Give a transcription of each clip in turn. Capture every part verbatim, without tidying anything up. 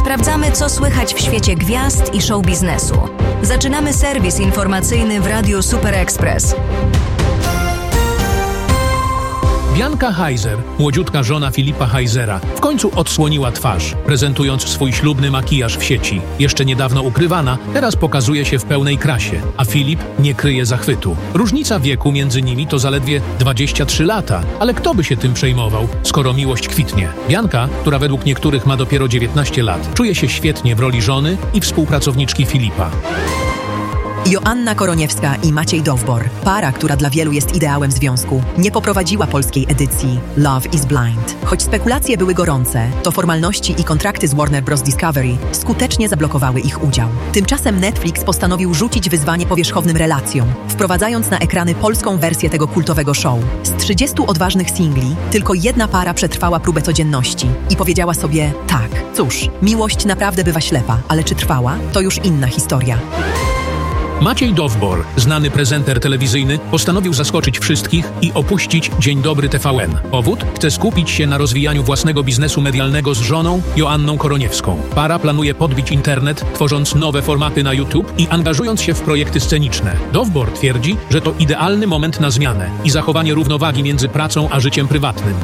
Sprawdzamy, co słychać w świecie gwiazd i show biznesu. Zaczynamy serwis informacyjny w Radiu Super Express. Bianca Heiser, młodziutka żona Filipa Heisera, w końcu odsłoniła twarz, prezentując swój ślubny makijaż w sieci. Jeszcze niedawno ukrywana, teraz pokazuje się w pełnej krasie, a Filip nie kryje zachwytu. Różnica wieku między nimi to zaledwie dwadzieścia trzy lata, ale kto by się tym przejmował, skoro miłość kwitnie? Bianca, która według niektórych ma dopiero dziewiętnaście lat, czuje się świetnie w roli żony i współpracowniczki Filipa. Joanna Koroniewska i Maciej Dowbor, para, która dla wielu jest ideałem związku, nie poprowadziła polskiej edycji Love is Blind. Choć spekulacje były gorące, to formalności i kontrakty z Warner Bros. Discovery skutecznie zablokowały ich udział. Tymczasem Netflix postanowił rzucić wyzwanie powierzchownym relacjom, wprowadzając na ekrany polską wersję tego kultowego show. Z trzydziestu odważnych singli tylko jedna para przetrwała próbę codzienności i powiedziała sobie tak, cóż, miłość naprawdę bywa ślepa, ale czy trwała? To już inna historia. Maciej Dowbor, znany prezenter telewizyjny, postanowił zaskoczyć wszystkich i opuścić Dzień Dobry T V N. Powód? Chce skupić się na rozwijaniu własnego biznesu medialnego z żoną Joanną Koroniewską. Para planuje podbić internet, tworząc nowe formaty na YouTube i angażując się w projekty sceniczne. Dowbor twierdzi, że to idealny moment na zmianę i zachowanie równowagi między pracą a życiem prywatnym.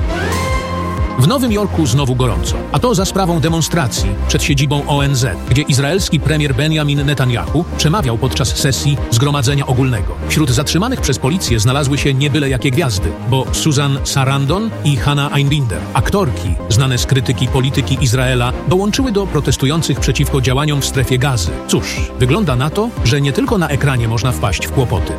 W Nowym Jorku znowu gorąco, a to za sprawą demonstracji przed siedzibą O N Z, gdzie izraelski premier Benjamin Netanyahu przemawiał podczas sesji Zgromadzenia Ogólnego. Wśród zatrzymanych przez policję znalazły się nie byle jakie gwiazdy, bo Susan Sarandon i Hannah Einbinder, aktorki znane z krytyki polityki Izraela, dołączyły do protestujących przeciwko działaniom w strefie Gazy. Cóż, wygląda na to, że nie tylko na ekranie można wpaść w kłopoty.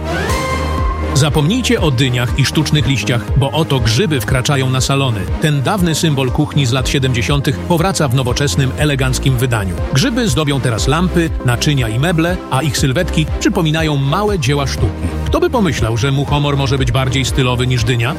Zapomnijcie o dyniach i sztucznych liściach, bo oto grzyby wkraczają na salony. Ten dawny symbol kuchni z lat siedemdziesiątych powraca w nowoczesnym, eleganckim wydaniu. Grzyby zdobią teraz lampy, naczynia i meble, a ich sylwetki przypominają małe dzieła sztuki. Kto by pomyślał, że muchomor może być bardziej stylowy niż dynia?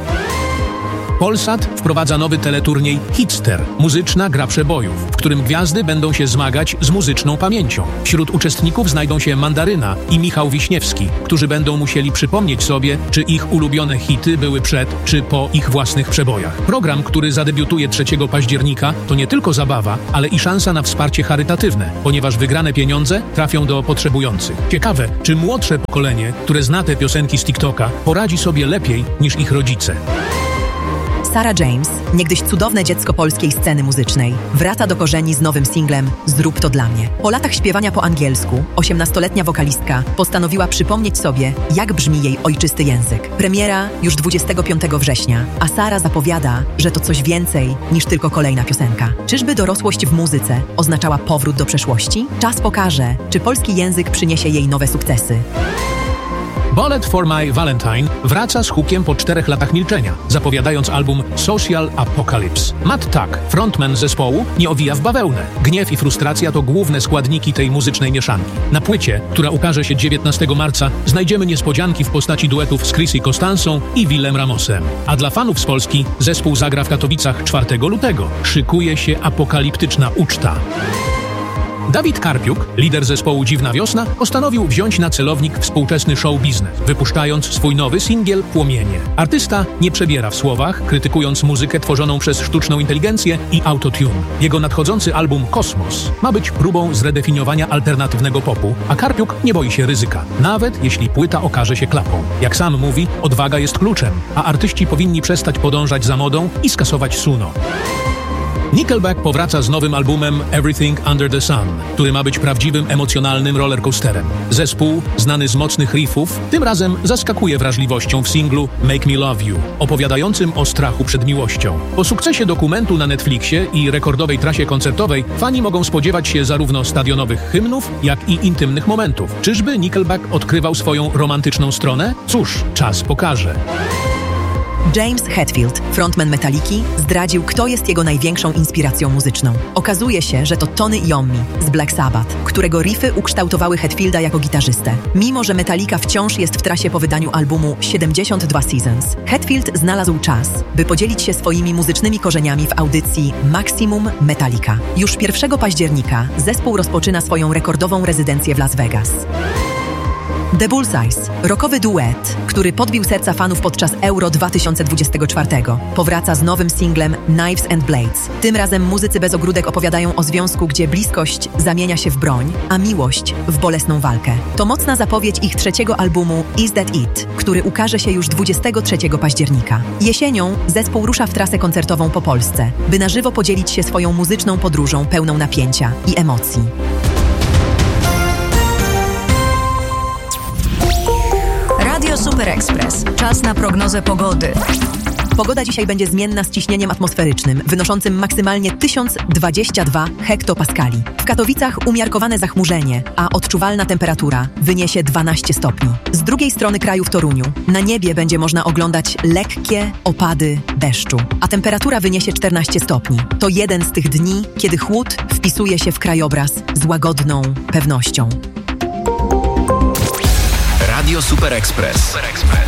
Polsat wprowadza nowy teleturniej Hitster, muzyczna gra przebojów, w którym gwiazdy będą się zmagać z muzyczną pamięcią. Wśród uczestników znajdą się Mandaryna i Michał Wiśniewski, którzy będą musieli przypomnieć sobie, czy ich ulubione hity były przed, czy po ich własnych przebojach. Program, który zadebiutuje trzeciego października, to nie tylko zabawa, ale i szansa na wsparcie charytatywne, ponieważ wygrane pieniądze trafią do potrzebujących. Ciekawe, czy młodsze pokolenie, które zna te piosenki z TikToka, poradzi sobie lepiej niż ich rodzice. Sarah James, niegdyś cudowne dziecko polskiej sceny muzycznej, wraca do korzeni z nowym singlem Zrób to dla mnie. Po latach śpiewania po angielsku, osiemnastoletnia wokalistka postanowiła przypomnieć sobie, jak brzmi jej ojczysty język. Premiera już dwudziestego piątego września, a Sarah zapowiada, że to coś więcej niż tylko kolejna piosenka. Czyżby dorosłość w muzyce oznaczała powrót do przeszłości? Czas pokaże, czy polski język przyniesie jej nowe sukcesy. Bullet for My Valentine wraca z hukiem po czterech latach milczenia, zapowiadając album Social Apocalypse. Matt Tuck, frontman zespołu, nie owija w bawełnę. Gniew i frustracja to główne składniki tej muzycznej mieszanki. Na płycie, która ukaże się dziewiętnastego marca, znajdziemy niespodzianki w postaci duetów z Chrissy Costansą i Willem Ramosem. A dla fanów z Polski zespół zagra w Katowicach czwartego lutego. Szykuje się apokaliptyczna uczta. Dawid Karpiuk, lider zespołu Dziwna Wiosna, postanowił wziąć na celownik współczesny show biznes, wypuszczając swój nowy singiel Płomienie. Artysta nie przebiera w słowach, krytykując muzykę tworzoną przez sztuczną inteligencję i autotune. Jego nadchodzący album Kosmos ma być próbą zredefiniowania alternatywnego popu, a Karpiuk nie boi się ryzyka, nawet jeśli płyta okaże się klapą. Jak sam mówi, odwaga jest kluczem, a artyści powinni przestać podążać za modą i skasować suno. Nickelback powraca z nowym albumem Everything Under the Sun, który ma być prawdziwym, emocjonalnym rollercoasterem. Zespół, znany z mocnych riffów, tym razem zaskakuje wrażliwością w singlu Make Me Love You, opowiadającym o strachu przed miłością. Po sukcesie dokumentu na Netflixie i rekordowej trasie koncertowej fani mogą spodziewać się zarówno stadionowych hymnów, jak i intymnych momentów. Czyżby Nickelback odkrywał swoją romantyczną stronę? Cóż, czas pokaże. James Hetfield, frontman Metaliki, zdradził, kto jest jego największą inspiracją muzyczną. Okazuje się, że to Tony Iommi z Black Sabbath, którego riffy ukształtowały Hetfielda jako gitarzystę. Mimo że Metallica wciąż jest w trasie po wydaniu albumu siedemdziesiąt dwa Seasons, Hetfield znalazł czas, by podzielić się swoimi muzycznymi korzeniami w audycji Maximum Metallica. Już pierwszego października zespół rozpoczyna swoją rekordową rezydencję w Las Vegas. The Bullseyes, rockowy duet, który podbił serca fanów podczas Euro dwa tysiące dwudziestego czwartego, powraca z nowym singlem Knives and Blades. Tym razem muzycy bez ogródek opowiadają o związku, gdzie bliskość zamienia się w broń, a miłość w bolesną walkę. To mocna zapowiedź ich trzeciego albumu Is That It, który ukaże się już dwudziestego trzeciego października. Jesienią zespół rusza w trasę koncertową po Polsce, by na żywo podzielić się swoją muzyczną podróżą pełną napięcia i emocji. Radio Super Express. Czas na prognozę pogody. Pogoda dzisiaj będzie zmienna z ciśnieniem atmosferycznym, wynoszącym maksymalnie tysiąc dwadzieścia dwa hektopaskali. W Katowicach umiarkowane zachmurzenie, a odczuwalna temperatura wyniesie dwanaście stopni. Z drugiej strony kraju w Toruniu na niebie będzie można oglądać lekkie opady deszczu, a temperatura wyniesie czternaście stopni. To jeden z tych dni, kiedy chłód wpisuje się w krajobraz z łagodną pewnością. Radio Super Express. Super Express.